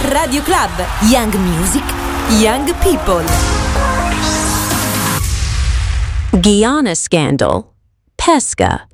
Radio Club, Young Music, Young People. Guyana scandal. Pesca.